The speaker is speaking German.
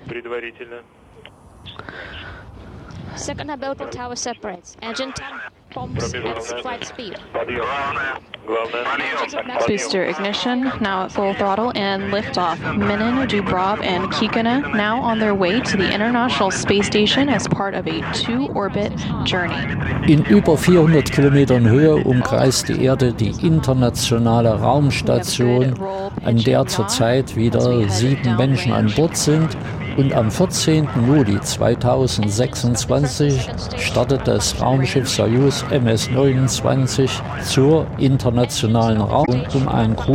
Second umbilical tower separates. Engine 10 pumps at flight speed. Booster ignition now at full throttle and liftoff. Minin, Dubrov, and Kikina now on their way to the International Space Station as part of a 2-orbit journey. In über 400 Kilometern Höhe umkreist die Erde die internationale Raumstation, an der zurzeit wieder 7 Menschen an Bord sind. Und am 14. Juli 2026 startet das Raumschiff Soyuz MS-29 zur internationalen Raum um ein